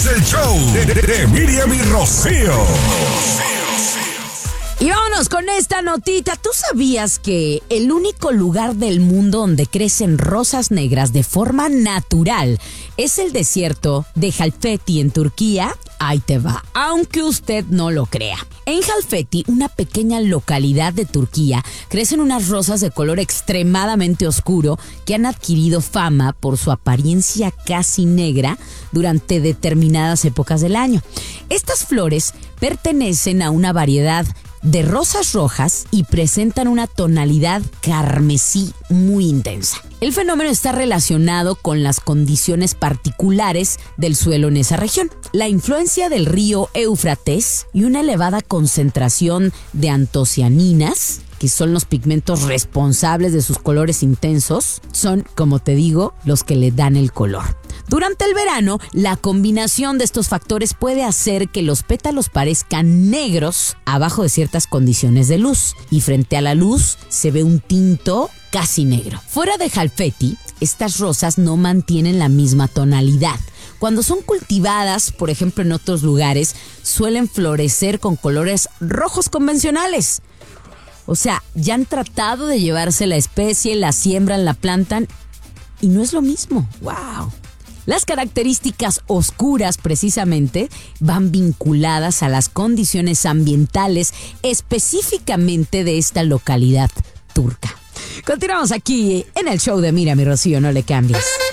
el show de Miriam y Rocío. Y vámonos con esta notita. ¿Tú sabías que el único lugar del mundo donde crecen rosas negras de forma natural es el desierto de Halfeti en Turquía? Ahí te va, aunque usted no lo crea. En Halfeti, una pequeña localidad de Turquía, crecen unas rosas de color extremadamente oscuro que han adquirido fama por su apariencia casi negra durante determinadas épocas del año. Estas flores pertenecen a una variedad de rosas rojas y presentan una tonalidad carmesí muy intensa. El fenómeno está relacionado con las condiciones particulares del suelo en esa región, la influencia del río Éufrates y una elevada concentración de antocianinas, que son los pigmentos responsables de sus colores intensos, son, como te digo, los que le dan el color. Durante el verano, la combinación de estos factores puede hacer que los pétalos parezcan negros abajo de ciertas condiciones de luz, y frente a la luz se ve un tinto casi negro. Fuera de Halfeti, estas rosas no mantienen la misma tonalidad. Cuando son cultivadas, por ejemplo en otros lugares, suelen florecer con colores rojos convencionales. O sea, ya han tratado de llevarse la especie, la siembran, la plantan y no es lo mismo. ¡Wow! Las características oscuras precisamente van vinculadas a las condiciones ambientales específicamente de esta localidad turca. Continuamos aquí en el show de Miriam y Rocío, no le cambies.